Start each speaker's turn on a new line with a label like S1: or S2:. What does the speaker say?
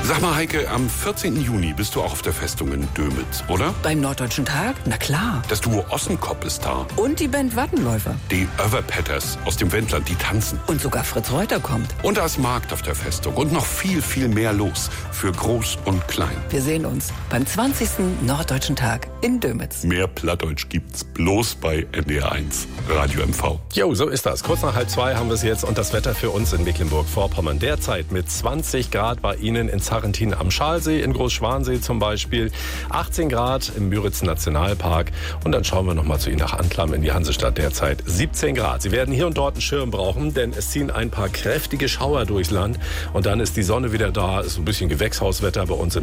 S1: Sag mal, Heike, am 14. Juni bist du auch auf der Festung in Dömitz, oder?
S2: Beim Norddeutschen Tag? Na klar.
S1: Das Duo Ossenkop ist da.
S2: Und die Band Wattenläufer.
S1: Die Överpetters aus dem Wendland, die tanzen.
S2: Und sogar Fritz Reuter kommt.
S1: Und da ist Markt auf der Festung. Und noch viel, viel mehr los. Für Groß und Klein.
S2: Wir sehen uns beim 20. Norddeutschen Tag in Dömitz.
S1: Mehr Plattdeutsch gibt's bloß bei NDR1 Radio MV.
S3: Jo, so ist das. Kurz nach 1:30 haben wir es jetzt. Und das Wetter für uns in Mecklenburg-Vorpommern derzeit mit 20 Grad bei Ihnen in Zarrentin am Schalsee, in Großschwansee zum Beispiel, 18 Grad im Müritz Nationalpark. Und dann schauen wir nochmal zu Ihnen nach Anklam in die Hansestadt, derzeit 17 Grad. Sie werden hier und dort einen Schirm brauchen, denn es ziehen ein paar kräftige Schauer durchs Land. Und dann ist die Sonne wieder da, ist ein bisschen Gewächshauswetter bei uns in